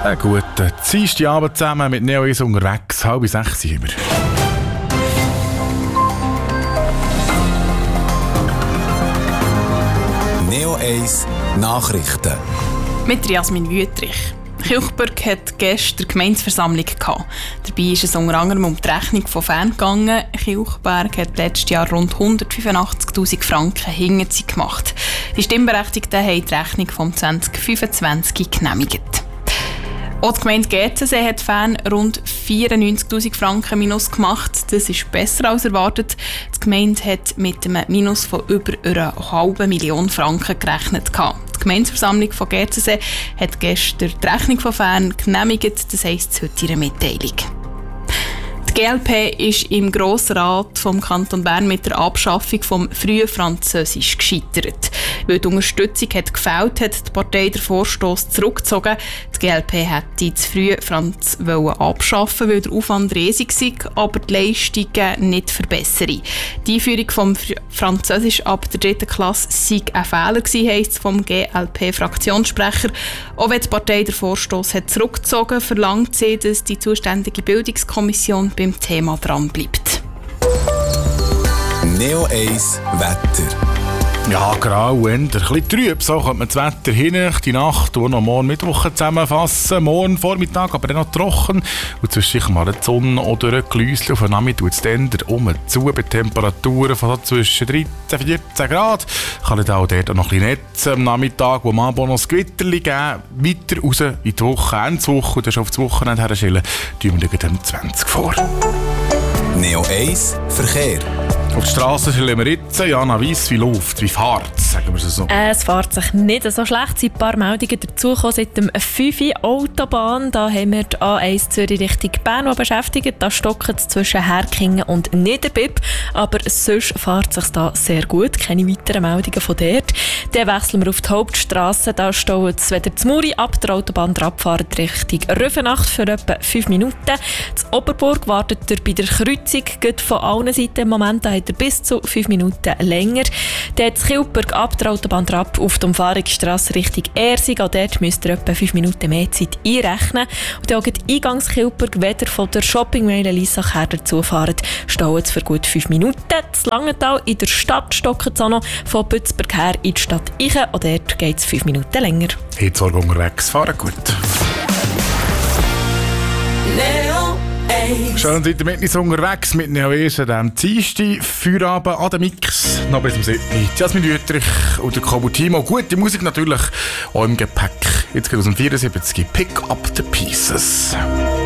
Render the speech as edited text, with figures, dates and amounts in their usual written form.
Einen guten Dienstagabend zusammen mit Neo ist unterwegs. 5:30 sind wir. Neo 1 Nachrichten. Mit Jasmin Wüthrich. Kilchberg hat gestern Gemeindeversammlung gehabt. Dabei ist es unter anderem um die Rechnung von Fern gegangen. Kilchberg hat letztes Jahr rund 185'000 Franken Hinterziehung gemacht. Die Stimmberechtigten haben die Rechnung vom 2025 genehmigt. Auch die Gemeinde GZSee hat Fern rund 94'000 Franken Minus gemacht. Das ist besser als erwartet. Die Gemeinde hat mit einem Minus von über 500'000 Franken gerechnet. Die Gemeindeversammlung von GZSee hat gestern die Rechnung von Fern genehmigt. Das heisst es heute in einer Mitteilung. Die GLP ist im Grossen Rat vom Kanton Bern mit der Abschaffung vom frühen Französisch gescheitert. Weil die Unterstützung hat gefehlt, hat die Partei den Vorstoss zurückgezogen. Die GLP hätte das frühe Franz abschaffen, weil der Aufwand riesig sei, aber die Leistungen nicht verbessern. Die Einführung vom Französisch ab der 3. Klasse sei ein Fehler gewesen, heisst es vom GLP-Fraktionssprecher. Auch wenn die Partei den Vorstoss hat zurückgezogen, verlangt sie, dass die zuständige Bildungskommission beim Thema dranbleibt. Neo 1 Wetter. Ja, grau und ein bisschen trüb. So könnte man das Wetter hin, die Nacht und noch morgen Mittwoch zusammenfassen. Morgen Vormittag aber dann noch trocken. Und zwischendurch mal die Sonne oder ein Gläuschen. Auf den Nachmittag tut es dann zu bei Temperaturen von so zwischen 13 und 14 Grad. Kann es auch dort noch ein bisschen Netz am Nachmittag, wo man noch ein Gewitterchen geben. Weiter raus in die Woche, Endwoche und dann schon auf das Wochenende herstellen. Tun wir dem 20 vor. Neo 1 Verkehr. Auf der Straße stellen wir jetzt Jana Weiss, wie läuft, wie fährt es, sagen wir es so. Es fährt sich nicht so schlecht. Es sind ein paar Meldungen dazugekommen seit dem 5 Uhr Autobahn. Da haben wir die A1 Zürich Richtung Bern beschäftigt. Da stockt es zwischen Herkingen und Niederbipp. Aber sonst fährt es sich da sehr gut. Keine weiteren Meldungen von dort. Dann wechseln wir auf die Hauptstrasse. Da staut es wieder zu Muri ab der Autobahn der Abfahrt Richtung Röfenacht für etwa 5 Minuten. Das Oberburg wartet ihr bei der Kreuzung von allen Seiten im Moment. Da bis zu 5 Minuten länger. Dann das Kilchberg ab der Autobahn ab auf die Umfahrungsstrasse Richtung Ersig. Auch dort müsst ihr etwa 5 Minuten mehr Zeit einrechnen. Und dann auch die Eingangs Kilchberg, weder von der Shoppingmeile Lissach her dazufahren, staut es für gut 5 Minuten. Das Langenthal in der Stadt stockt es auch noch von Bützberg her in die Stadt Eichen. Auch dort geht es 5 Minuten länger. Jetzt soll unterwegs fahren, gut. Schön, seid ihr mit uns unterwegs mit Neo 1 an diesem Dienstag, Feierabend an den Mix. Noch bis zum 7. Jasmin Wüthrich und der Kobo Timo. Gute Musik natürlich auch im Gepäck. Jetzt geht es um 74. Pick up the Pieces.